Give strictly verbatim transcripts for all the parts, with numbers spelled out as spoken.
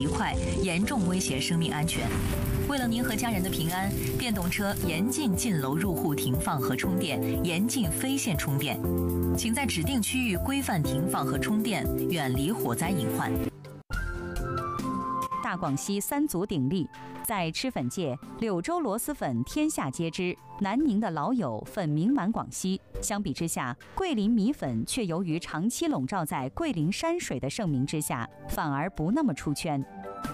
一块，严重威胁生命安全。为了您和家人的平安，电动车严禁进楼入户停放和充电，严禁非线充电，请在指定区域规范停放和充电，远离火灾隐患。 大广西三足鼎立，在吃粉界，柳州螺蛳粉天下皆知，南宁的老友粉名满广西。相比之下，桂林米粉却由于长期笼罩在桂林山水的盛名之下，反而不那么出圈。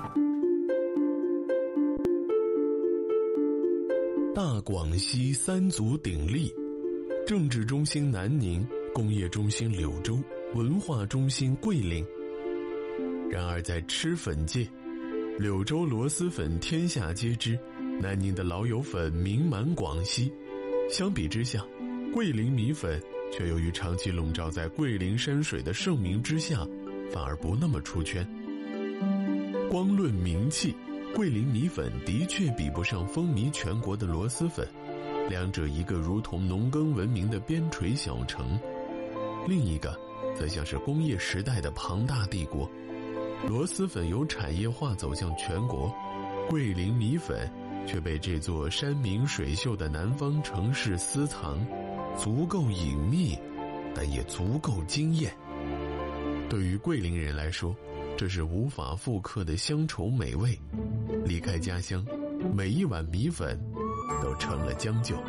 大广西三足鼎立，政治中心南宁，工业中心柳州，文化中心桂林。然而在吃粉界，柳州螺蛳粉天下皆知，南宁的老友粉名满广西。相比之下，桂林米粉却由于长期笼罩在桂林山水的盛名之下，反而不那么出圈。光论名气，桂林米粉的确比不上风靡全国的螺蛳粉，两者一个如同农耕文明的边陲小城，另一个则像是工业时代的庞大帝国。螺蛳粉由产业化走向全国，桂林米粉却被这座山明水秀的南方城市私藏，足够隐秘，但也足够惊艳。对于桂林人来说，这是无法复刻的乡愁美味。离开家乡，每一碗米粉都成了将就。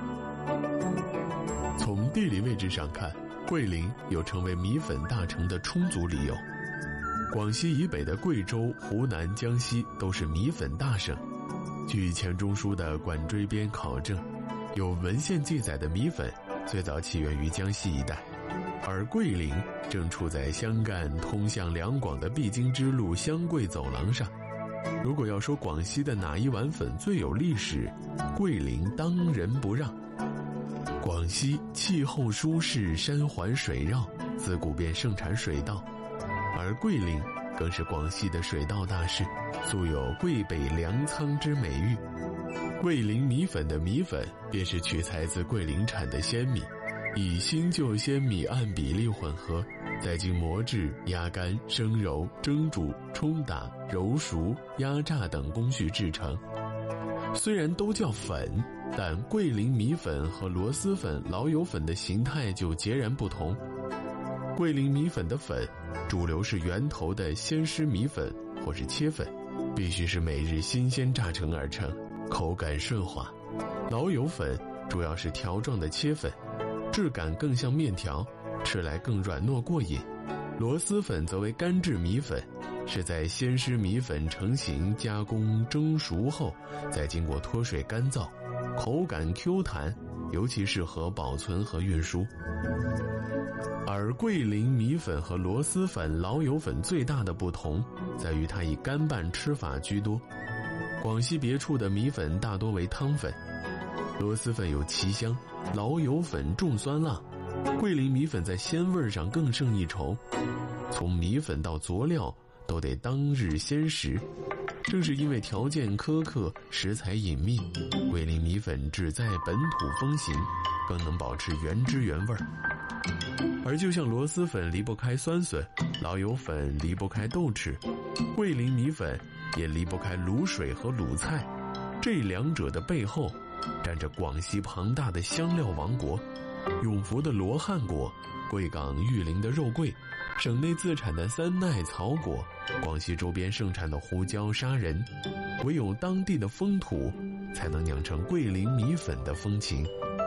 从地理位置上看，桂林有成为米粉大城的充足理由。广西以北的贵州、湖南、江西都是米粉大省。据钱钟书的《管锥编》考证，有文献记载的米粉最早起源于江西一带，而桂林正处在湘赣通向两广的必经之路湘桂走廊上。如果要说广西的哪一碗粉最有历史，桂林当仁不让。广西气候舒适，山环水绕，自古便盛产水稻，而桂林更是广西的水稻大市，素有桂北粮仓之美誉。桂林米粉的米粉便是取材自桂林产的鲜米，以新旧鲜米按比例混合，再经磨制、压干、生揉、蒸煮、冲打、揉熟、压榨等工序制成。虽然都叫粉，但桂林米粉和螺蛳粉、老友粉的形态就截然不同。桂林米粉的粉主流是圆头的鲜湿米粉或是切粉，必须是每日新鲜榨成而成，口感顺滑。老友粉主要是条状的切粉，质感更像面条，吃来更软糯过瘾。螺蛳粉则为干制米粉，是在鲜湿米粉成型、加工、蒸熟后，再经过脱水干燥，口感 Q 弹，尤其适合保存和运输。而桂林米粉和螺蛳粉、老友粉最大的不同在于它以干拌吃法居多。广西别处的米粉大多为汤粉，螺蛳粉有奇香，老友粉重酸辣，桂林米粉在鲜味上更胜一筹。从米粉到佐料都得当日鲜食，正是因为条件苛刻，食材隐秘，桂林米粉只在本土风行，更能保持原汁原味。而就像螺蛳粉离不开酸笋，老友粉离不开豆豉，桂林米粉也离不开卤水和卤菜。这两者的背后站着广西庞大的香料王国，永福的罗汉果，贵港玉林的肉桂，省内自产的三奈草果，广西周边盛产的胡椒、砂仁，唯有当地的风土才能酿成桂林米粉的风情。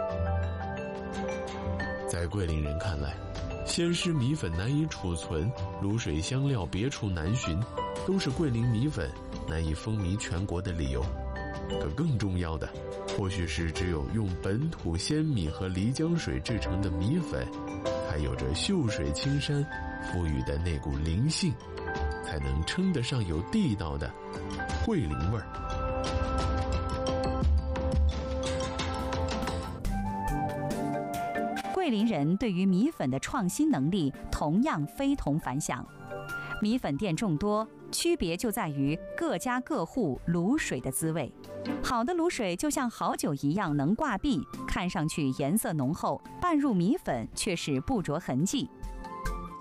在桂林人看来，鲜湿米粉难以储存，卤水香料别处难寻，都是桂林米粉难以风靡全国的理由。可更重要的，或许是只有用本土鲜米和漓江水制成的米粉，才有着秀水青山赋予的那股灵性，才能称得上有地道的桂林味儿。 桂林人对于米粉的创新能力同样非同凡响。米粉店众多，区别就在于各家各户卤水的滋味。好的卤水就像好酒一样能挂壁，看上去颜色浓厚，拌入米粉却是不着痕迹。